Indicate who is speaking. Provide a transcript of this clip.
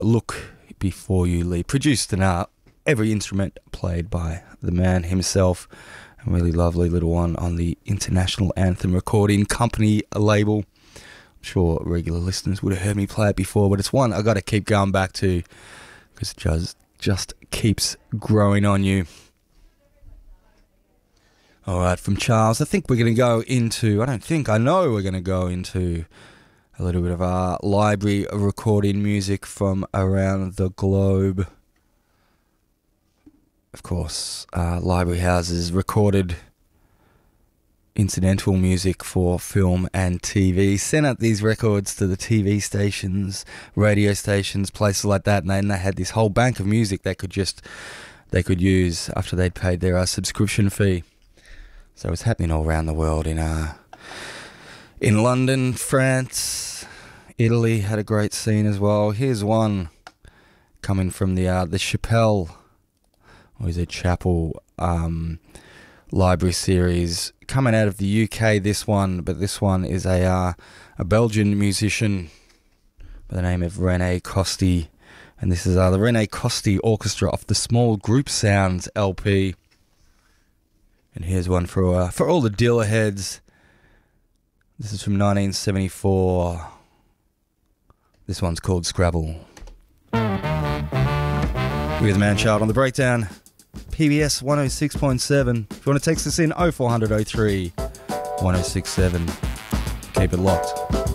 Speaker 1: Look Before You Leave, produced and every instrument played by the man himself. A really lovely little one on the International Anthem Recording Company label. I'm sure regular listeners would have heard me play it before, but it's one I got to keep going back to because it just keeps growing on you. Alright, from Charles, I know we're going to go into a little bit of our library recording music from around the globe. Of course, library houses recorded incidental music for film and TV, sent out these records to the TV stations, radio stations, places like that, and then they had this whole bank of music they could use after they'd paid their subscription fee. So it's happening all around the world. In London, France, Italy had a great scene as well. Here's one coming from the Chappell, or is it Chapel, library series, coming out of the UK. This one is a Belgian musician by the name of René Costi, and this is the René Costi Orchestra off the Small Group Sounds LP. And here's one for all the dealer heads. This is from 1974. This one's called Scrabble. With Manchild on the breakdown. PBS 106.7. If you want to text us in, 0400 03 1067. Keep it locked.